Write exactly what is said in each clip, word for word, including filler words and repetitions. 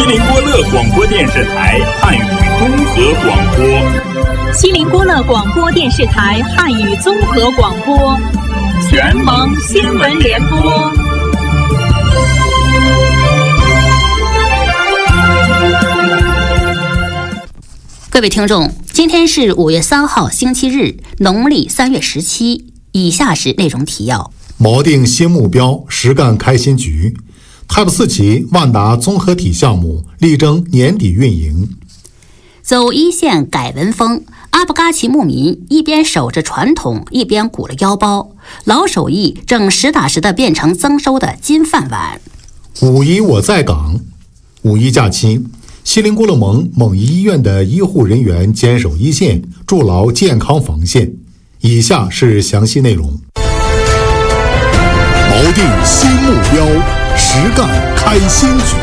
林郭勒广播电视台汉语综合广播， 西林郭勒广播电视台汉语综合广播，全盟新闻联播。 各位听众，今天是五月三号星期日，农历三月十七。以下是内容提要： 锚定新目标，实干开新局。Type 四期万达综合体项目力争年底运营。 走一线改文风，阿布嘎奇牧民一边守着传统，一边鼓了腰包，老手艺正实打实的变成增收的金饭碗。 五一我在岗。五一假期，锡林郭勒盟蒙医医院的医护人员坚守一线，筑牢健康防线。以下是详细内容。锚定新目标，实干开新局。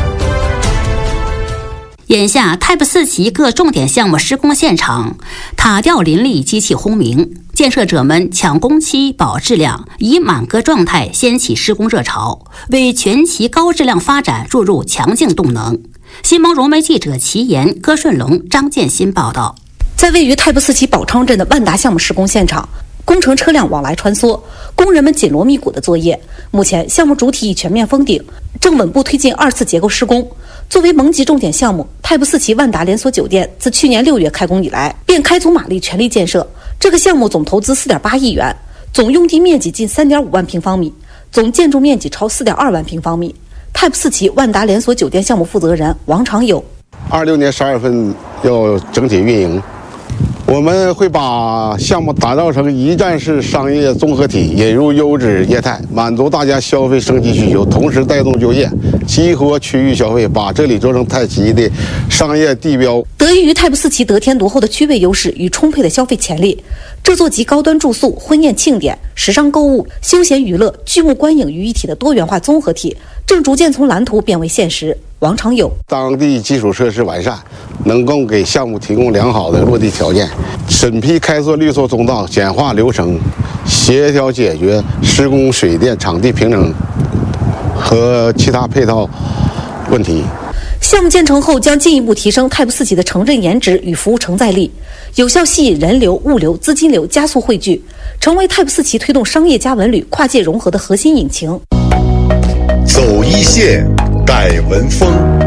眼下 Type 四期各重点项目施工现场塔吊林立，机器轰鸣，建设者们抢工期保质量，以满格状态掀起施工热潮，为全期高质量发展注入强劲动能。新盟融媒记者齐岩、柯顺龙、张建新报道。 在位于 Type 四期宝昌镇的万达项目施工现场，工程车辆往来穿梭，工人们紧锣密鼓的作业。目前项目主体已全面封顶，正稳步推进二次结构施工。作为盟级重点项目， Type 四期万达连锁酒店自去年六月开工以来，便开足马力全力建设。这个项目总投资 四点八亿元，总用地面积近 三点五万平方米，总建筑面积超 四点二万平方米。Type 四期万达连锁酒店项目负责人王长友： 二六年十二月份要整体运营。我们会把项目打造成一站式商业综合体，引入优质业态，满足大家消费升级需求，同时带动就业，激活区域消费，把这里做成太极的商业地标。 得益于 Type 四期得天独厚的区位优势与充沛的消费潜力，这座集高端住宿、婚宴庆典、时尚购物、休闲娱乐、剧目观影于一体的多元化综合体，正逐渐从蓝图变为现实。王长友： 当地基础设施完善，能够给项目提供良好的落地条件，审批开拓绿色通道，简化流程，协调解决施工、水电、场地平整和其他配套问题。 项目建成后，将进一步提升 Type 四期的城镇颜值与服务承载力，有效吸引人流、物流、资金流，加速汇聚，成为 Type 四期推动商业加文旅跨界融合的核心引擎。 走一线，改文风。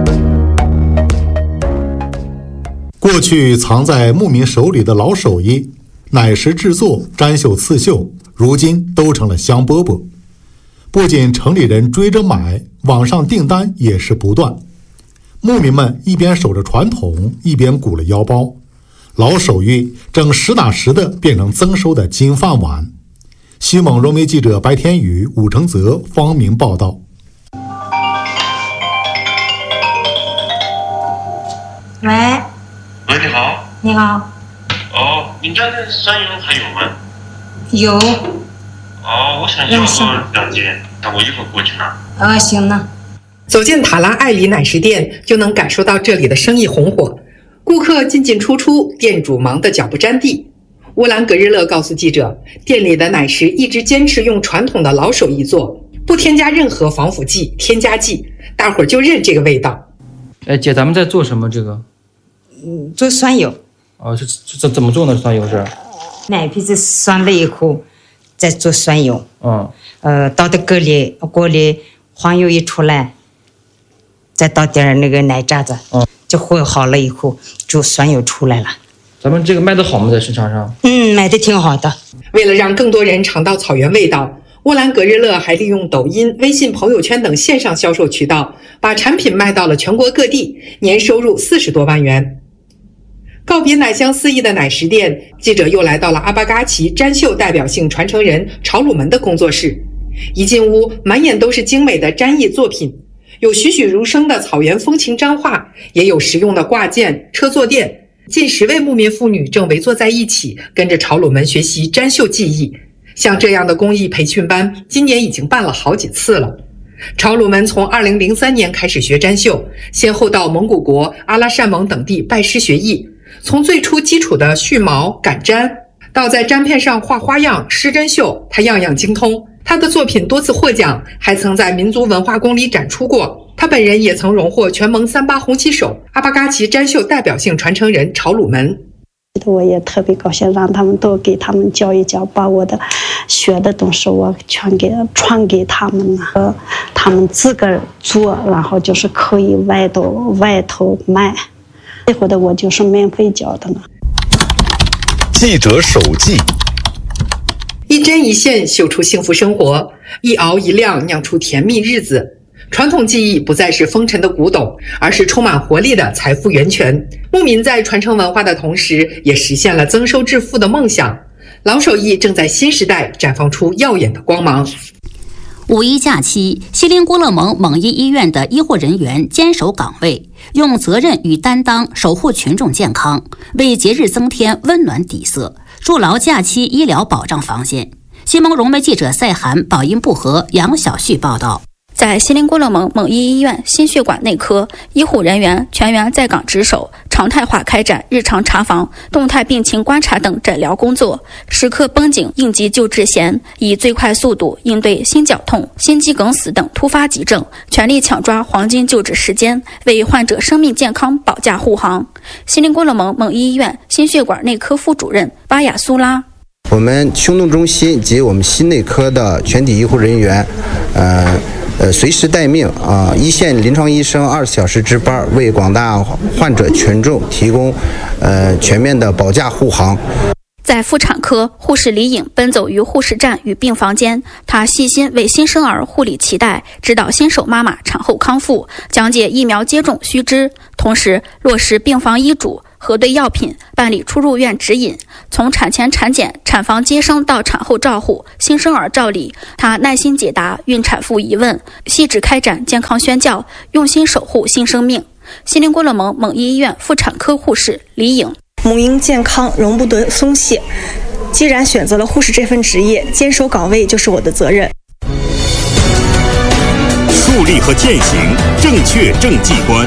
过去藏在牧民手里的老手艺，奶食制作、粘绣、刺绣，如今都成了香饽饽。不仅城里人追着买，网上订单也是不断。牧民们一边守着传统，一边鼓了腰包，老手艺正实打实的变成增收的金饭碗。西蒙融媒记者白天宇、武承泽、方明报道。 喂。 喂，你好。 你好。 哦，你家的山油还有吗？ 有。 哦，我想要个两斤，那我一会儿过去拿。 呃，行呢。 走进塔拉艾里奶食店，就能感受到这里的生意红火，顾客进进出出，店主忙得脚不沾地。乌兰格日勒告诉记者，店里的奶食一直坚持用传统的老手艺做，不添加任何防腐剂、添加剂，大伙儿就认这个味道。 哎，姐，咱们在做什么？这个？ 嗯，做酸油。 哦，这这怎么做呢？酸油是？ 奶皮子酸了以后，再做酸油。 嗯。 呃，倒到锅里，锅里黄油一出来，再倒点那个奶渣子，嗯，就和好了以后，就酸油出来了。 咱们这个卖得好吗？在市场上？ 嗯，卖得挺好的。 为了让更多人尝到草原味道，乌兰格日勒还利用抖音、微信朋友圈等线上销售渠道，把产品卖到了全国各地，年收入四十多万元。告别奶香四溢的奶食店，记者又来到了阿巴嘎奇粘绣代表性传承人朝鲁门的工作室。一进屋，满眼都是精美的粘艺作品，有栩栩如生的草原风情粘画，也有实用的挂件、车坐垫。近十位牧民妇女正围坐在一起，跟着朝鲁门学习粘绣技艺。像这样的公益培训班，今年已经办了好几次了。朝鲁门从二零零三年开始学粘绣，先后到蒙古国、阿拉善盟等地拜师学艺。从最初基础的絮毛、擀粘，到在粘片上画花样、施针绣，他样样精通。 他的作品多次获奖，还曾在民族文化宫里展出过。他本人也曾荣获全蒙三八红旗手、阿巴嘎旗毡绣代表性传承人朝鲁门。 我也特别高兴，让他们都给他们教一教，把我的学的东西我全给传给他们了。呃，他们自个儿做，然后就是可以外头外头卖。这回的我就是免费教的了。 记者手记。 一针一线绣出幸福生活，一熬一亮酿出甜蜜日子。传统技艺不再是风尘的古董，而是充满活力的财富源泉。牧民在传承文化的同时，也实现了增收致富的梦想。老手艺正在新时代绽放出耀眼的光芒。 五一假期，锡林郭勒盟蒙医医院的医护人员坚守岗位，用责任与担当守护群众健康，为节日增添温暖底色，筑牢假期医疗保障防线。新蒙融媒记者赛涵、宝音不和、杨小旭报道。 在锡林郭勒盟蒙医医院心血管内科，医护人员全员在岗值守，常态化开展日常查房、动态病情观察等诊疗工作，时刻绷紧应急救治弦，以最快速度应对心绞痛、心肌梗死等突发急症，全力抢抓黄金救治时间，为患者生命健康保驾护航。锡林郭勒盟蒙医医院心血管内科副主任巴雅苏拉。 我们胸动中心及我们心内科的全体医护人员，呃。呃，随时待命啊！一线临床医生二十四小时值班，为广大患者群众提供呃全面的保驾护航。 在妇产科，护士李颖奔走于护士站与病房间，她细心为新生儿护理脐带，指导新手妈妈产后康复，讲解疫苗接种须知，同时落实病房医嘱，核对药品，办理出入院指引。从产前产检、产房接生到产后照护、新生儿照理，她耐心解答孕产妇疑问，细致开展健康宣教，用心守护新生命。锡林郭勒盟蒙医医院妇产科护士李颖。 母婴健康容不得松懈，既然选择了护士这份职业，坚守岗位就是我的责任。 树立和践行正确政绩观。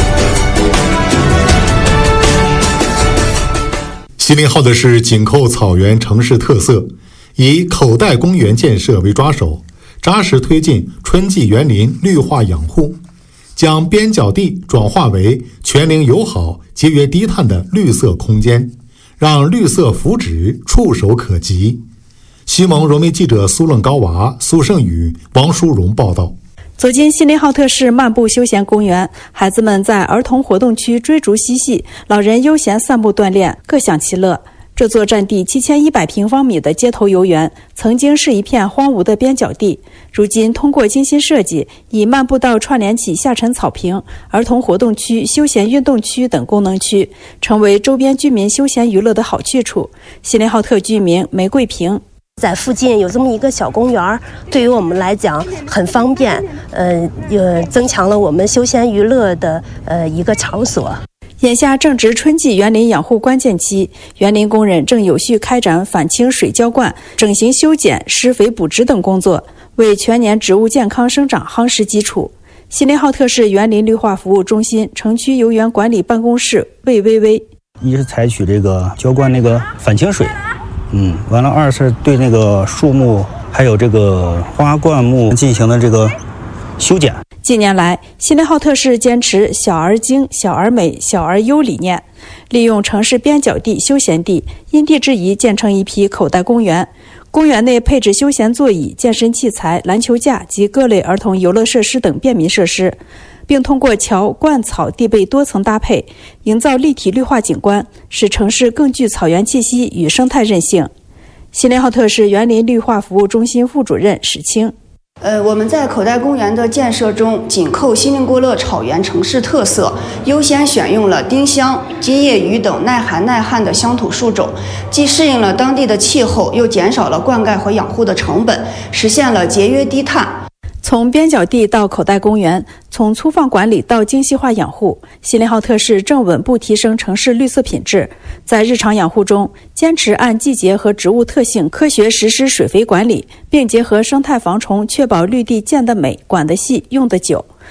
锡林号的是紧扣草原城市特色，以口袋公园建设为抓手，扎实推进春季园林绿化养护，将边角地转化为全龄友好、节约低碳的绿色空间，让绿色福祉触手可及。西蒙融媒记者苏楞高娃、苏胜宇、王淑荣报道。 走进锡林浩特市漫步休闲公园，孩子们在儿童活动区追逐嬉戏，老人悠闲散步锻炼，各享其乐。这座占地七千一百平方米的街头游园，曾经是一片荒芜的边角地，如今通过精心设计，以漫步道串联起下沉草坪、儿童活动区、休闲运动区等功能区，成为周边居民休闲娱乐的好去处。锡林浩特居民玫瑰萍。 在附近有这么一个小公园，对于我们来讲很方便，呃，也增强了我们休闲娱乐的呃一个场所。 眼下正值春季园林养护关键期，园林工人正有序开展反清水浇灌、整形修剪、施肥补植等工作，为全年植物健康生长夯实基础。锡林浩特市园林绿化服务中心城区游园管理办公室魏薇薇： 一是采取这个浇灌那个反清水。嗯，完了，二是对那个树木还有这个花灌木进行了这个修剪。 近年来，锡林浩特市坚持小而精、小而美、小而优理念，利用城市边角地、休闲地，因地制宜建成一批口袋公园。公园内配置休闲座椅、健身器材、篮球架及各类儿童游乐设施等便民设施，并通过桥、灌草、地被多层搭配，营造立体绿化景观，使城市更具草原气息与生态韧性。锡林浩特市园林绿化服务中心副主任史清： 呃，我们在口袋公园的建设中，紧扣锡林郭勒草原城市特色，优先选用了丁香、金叶榆等耐寒耐旱的乡土树种，既适应了当地的气候，又减少了灌溉和养护的成本，实现了节约低碳。 从边角地到口袋公园，从粗放管理到精细化养护，锡林浩特市正稳步提升城市绿色品质。在日常养护中，坚持按季节和植物特性科学实施水肥管理，并结合生态防虫，确保绿地建得美、管得细、用得久。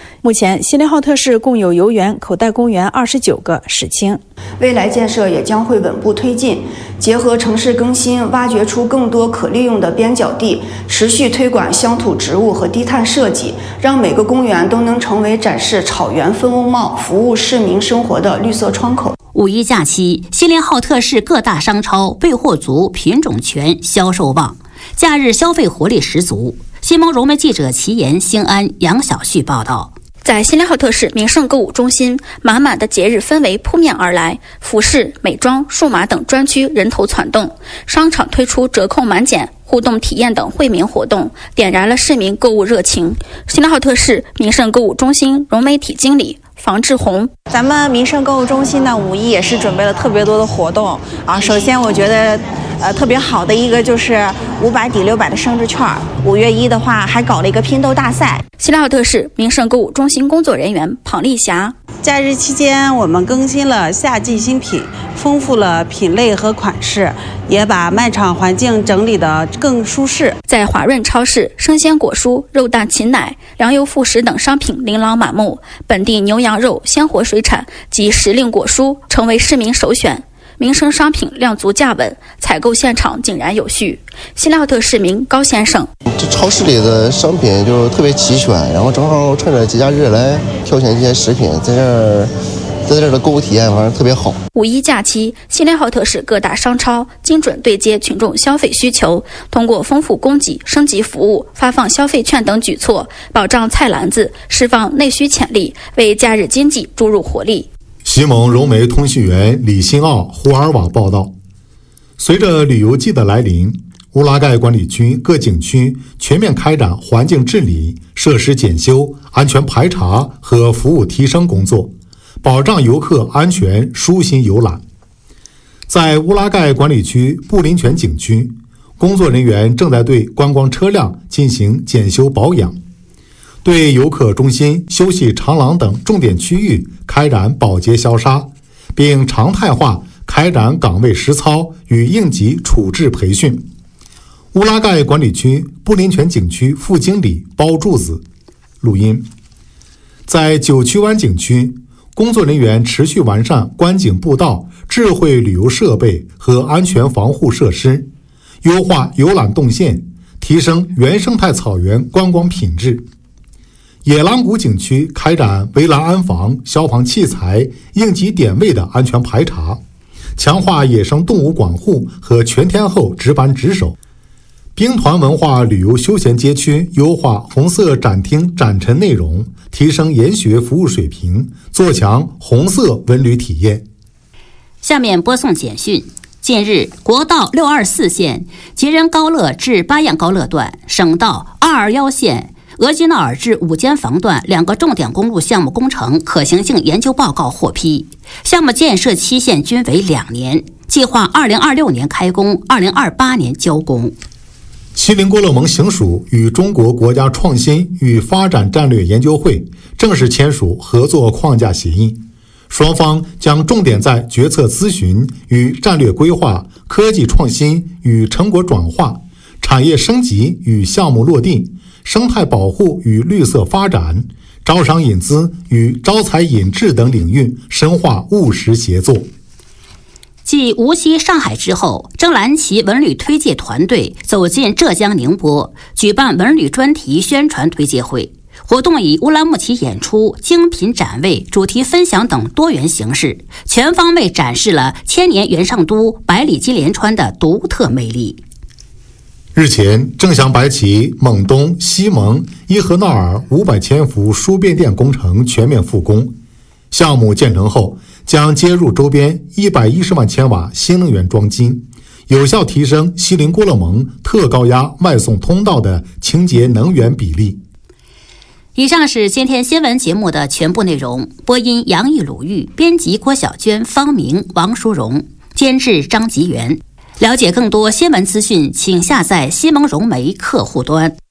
目前，锡林浩特市共有游园、口袋公园二十九个，史清。 未来建设也将会稳步推进，结合城市更新，挖掘出更多可利用的边角地，持续推广乡土植物和低碳设计，让每个公园都能成为展示草原风貌、服务市民生活的绿色窗口。 五一假期，锡林浩特市各大商超备货足，品种全，销售旺，假日消费活力十足。新蒙融媒记者齐岩、兴安、杨小旭报道。 在锡林浩特市名胜购物中心，满满的节日氛围扑面而来，服饰、美妆、数码等专区人头攒动，商场推出折扣满减、互动体验等惠民活动，点燃了市民购物热情。锡林浩特市名胜购物中心融媒体经理房志红， 咱们名胜购物中心呢，五一也是准备了特别多的活动啊。首先，我觉得，呃，特别好的一个就是五百抵六百的升值券。五月一的话，还搞了一个拼豆大赛。 锡林浩特市名胜购物中心工作人员庞丽霞， 假日期间，我们更新了夏季新品，丰富了品类和款式，也把卖场环境整理得更舒适。 在华润超市，生鲜果蔬、肉蛋禽奶、粮油副食等商品琳琅满目，本地牛羊肉、鲜活水产及时令果蔬成为市民首选。民生商品量足价稳，采购现场井然有序。锡林浩特市民高先生， 这超市里的商品就特别齐全，然后正好趁着节假日来挑选一些食品，在这儿在这儿的购物体验反正特别好。 五一假期，锡林浩特市各大商超精准对接群众消费需求，通过丰富供给、升级服务、发放消费券等举措，保障菜篮子，释放内需潜力，为假日经济注入活力。 西蒙融媒通讯员李新奥、胡尔瓦报道，随着旅游季的来临，乌拉盖管理区各景区全面开展环境治理、设施检修、安全排查和服务提升工作，保障游客安全舒心游览。在乌拉盖管理区布林泉景区，工作人员正在对观光车辆进行检修保养，对游客中心、休息长廊等重点区域开展保洁消杀，并常态化开展岗位实操与应急处置培训。乌拉盖管理区布林泉景区副经理包柱子录音。在九曲湾景区，工作人员持续完善观景步道、智慧旅游设备和安全防护设施，优化游览动线，提升原生态草原观光品质。野狼谷景区开展围栏安防、消防器材、应急点位的安全排查，强化野生动物管护和全天候值班值守。兵团文化旅游休闲街区优化红色展厅展陈内容，提升研学服务水平，做强红色文旅体验。 下面播送简讯。近日，国道六二四线吉仁高乐至巴彦高乐段、省道二二一线额济纳尔至五间房段两个重点公路项目工程可行性研究报告获批，项目建设期限均为两年，计划二零二六年开工，二零二八年交工。 锡林郭勒盟行署与中国国家创新与发展战略研究会正式签署合作框架协议，双方将重点在决策咨询与战略规划、科技创新与成果转化、产业升级与项目落地、生态保护与绿色发展、招商引资与招才引智等领域深化务实协作。 继无锡、上海之后，正蓝旗文旅推介团队走进浙江宁波，举办文旅专题宣传推介会。活动以乌兰牧骑演出、精品展位、主题分享等多元形式，全方位展示了千年元上都百里金莲川的独特魅力。 日前，正向白旗蒙东、西蒙、伊河纳尔五百千伏输变电工程全面复工。项目建成后，将接入周边一百一十万千瓦新能源装机，有效提升锡林郭勒盟特高压外送通道的清洁能源比例。 以上是今天新闻节目的全部内容。播音杨毅、鲁豫，编辑郭小娟、方明、王淑荣，监制张吉元。了解更多新闻资讯，请下载西蒙融媒客户端。